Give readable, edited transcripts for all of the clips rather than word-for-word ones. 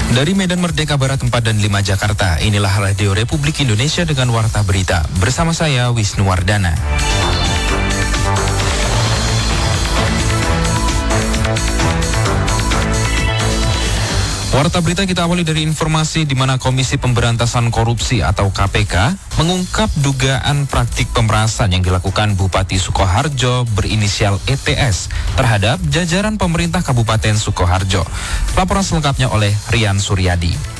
Dari Medan Merdeka Barat 4 dan 5 Jakarta, inilah Radio Republik Indonesia dengan Warta Berita. Bersama saya, Wisnu Wardana. Warta Berita kita awali dari informasi di mana Komisi Pemberantasan Korupsi atau KPK mengungkap dugaan praktik pemerasan yang dilakukan Bupati Sukoharjo berinisial ETS terhadap jajaran pemerintah Kabupaten Sukoharjo. Laporan selengkapnya oleh Rian Suryadi.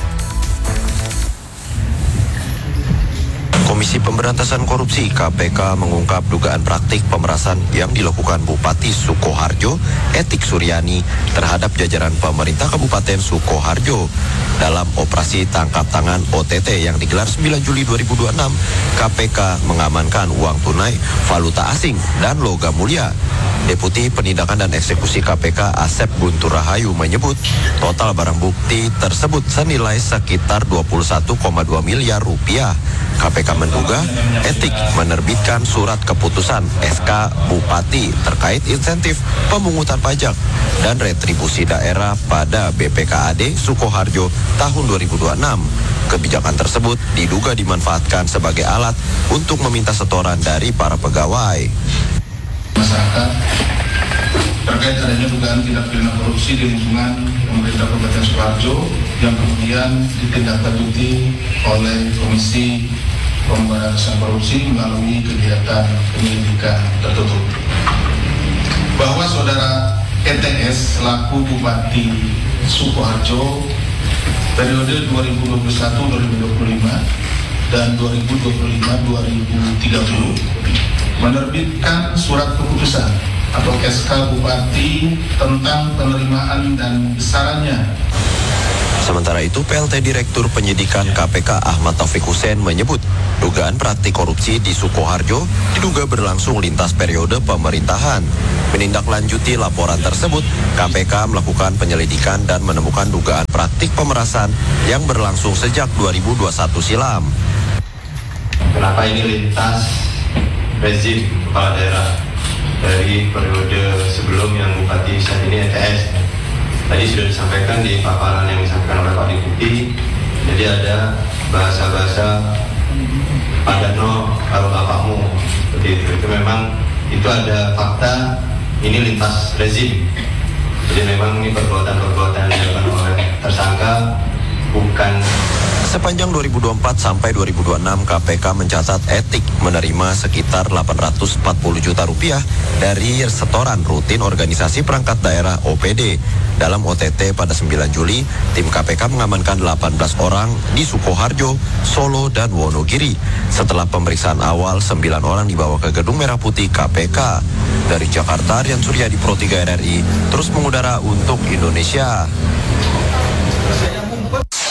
Komisi Pemberantasan Korupsi KPK mengungkap dugaan praktik pemerasan yang dilakukan Bupati Sukoharjo, Etik Suryani, terhadap jajaran pemerintah Kabupaten Sukoharjo. Dalam operasi tangkap tangan OTT yang digelar 9 Juli 2026, KPK mengamankan uang tunai, valuta asing, dan logam mulia. Deputi Penindakan dan Eksekusi KPK Asep Guntur Rahayu menyebut total barang bukti tersebut senilai sekitar 21,2 miliar rupiah. KPK menduga Etik menerbitkan surat keputusan SK Bupati terkait insentif pemungutan pajak dan retribusi daerah pada BPKAD Sukoharjo tahun 2026. Kebijakan tersebut diduga dimanfaatkan sebagai alat untuk meminta setoran dari para pegawai. Masyarakat terkait adanya dugaan tindak pidana korupsi di lingkungan pemerintah Kabupaten Sukoharjo yang kemudian ditindaklanjuti oleh Komisi Pemberantasan Korupsi melalui kegiatan penyelidikan tertutup. Bahwa saudara ETS selaku Bupati Sukoharjo periode 2021-2025 dan 2025-2030 menerbitkan surat keputusan atau SK Bupati tentang penerimaan dan besarannya. Sementara itu, PLT Direktur Penyidikan KPK Ahmad Taufik Hussein menyebut dugaan praktik korupsi di Sukoharjo diduga berlangsung lintas periode pemerintahan. Menindaklanjuti laporan tersebut, KPK melakukan penyelidikan dan menemukan dugaan praktik pemerasan yang berlangsung sejak 2021 silam. Kenapa ini lintas rezim kepala daerah dari periode sebelum yang Bupati saat ini ETS? Tadi sudah disampaikan di paparan yang disampaikan oleh Pak Deputi. Jadi ada bahasa-bahasa padano kalau bapakmu seperti itu. Itu memang itu ada fakta ini lintas rezim. Jadi memang ini perbuatan-perbuatan yang dilakukan oleh tersangka bukan. Sepanjang 2024 sampai 2026, KPK mencatat Etik menerima sekitar 840 juta rupiah dari setoran rutin organisasi perangkat daerah OPD. Dalam OTT pada 9 Juli, tim KPK mengamankan 18 orang di Sukoharjo, Solo, dan Wonogiri. Setelah pemeriksaan awal, 9 orang dibawa ke Gedung Merah Putih KPK. Dari Jakarta, Rian Suryadi, Pro 3 RRI, terus mengudara untuk Indonesia.